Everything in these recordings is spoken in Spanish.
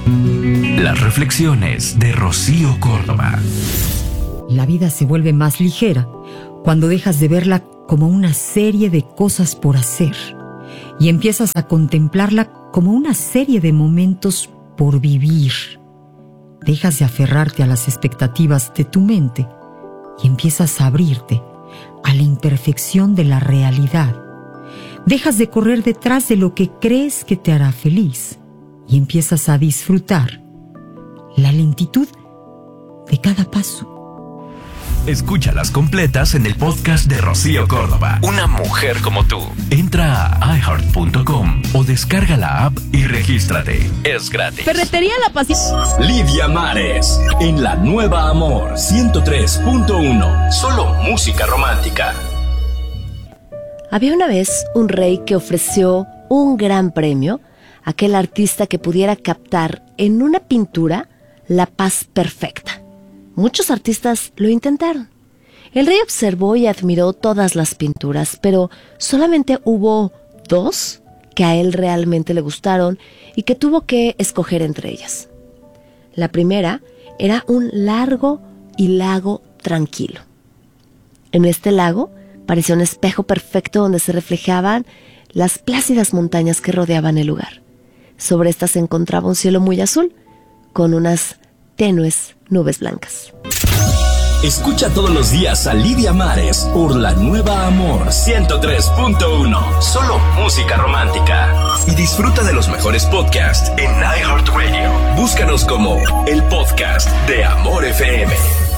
Las reflexiones de Rocío Córdoba. La vida se vuelve más ligera cuando dejas de verla como una serie de cosas por hacer y empiezas a contemplarla como una serie de momentos por vivir. Dejas de aferrarte a las expectativas de tu mente y empiezas a abrirte a la imperfección de la realidad. Dejas de correr detrás de lo que crees que te hará feliz y empiezas a disfrutar la lentitud de cada paso. Escúchalas completas en el podcast de Rocío Córdoba. Una mujer como tú. Entra a iHeart.com o descarga la app y regístrate. Es gratis. Ferretería La Paciencia. Lidia Mares, en La Nueva Amor 103.1. Solo música romántica. Había una vez un rey que ofreció un gran premio a aquel artista que pudiera captar en una pintura la paz perfecta. Muchos artistas lo intentaron. El rey observó y admiró todas las pinturas, pero solamente hubo 2 que a él realmente le gustaron y que tuvo que escoger entre ellas. La primera era un largo y lago tranquilo. En este lago parecía un espejo perfecto donde se reflejaban las plácidas montañas que rodeaban el lugar. Sobre estas se encontraba un cielo muy azul, con unas tenues nubes blancas. Escucha todos los días a Lidia Mares por La Nueva Amor 103.1. Solo música romántica. Y disfruta de los mejores podcasts en iHeartRadio. Búscanos como el podcast de Amor FM.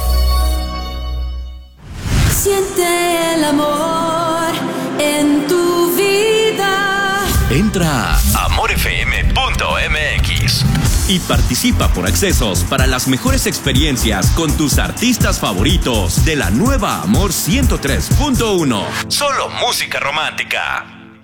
Siente el amor en tu vida. Entra a amorfm.mx y participa por accesos para las mejores experiencias con tus artistas favoritos de La Nueva Amor 103.1. Solo música romántica.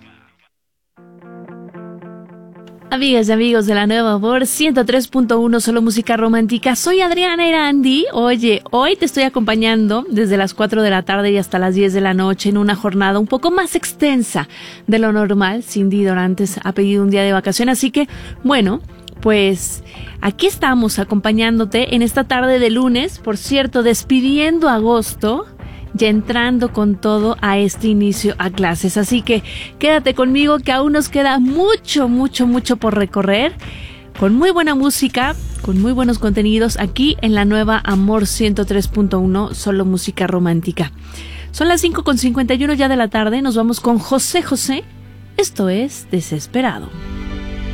Amigas y amigos de La Nueva Amor 103.1, solo música romántica. Soy Adriana Irandi. Oye, hoy te estoy acompañando desde las 4 de la tarde y hasta las 10 de la noche en una jornada un poco más extensa de lo normal. Cindy Dorantes ha pedido un día de vacación, así que, bueno, pues aquí estamos acompañándote en esta tarde de lunes, por cierto, despidiendo agosto, ya entrando con todo a este inicio a clases. Así que quédate conmigo que aún nos queda mucho por recorrer, con muy buena música, con muy buenos contenidos aquí en La Nueva Amor 103.1, solo música romántica. Son las 5:51 ya de la tarde, nos vamos con José José. Esto es Desesperado.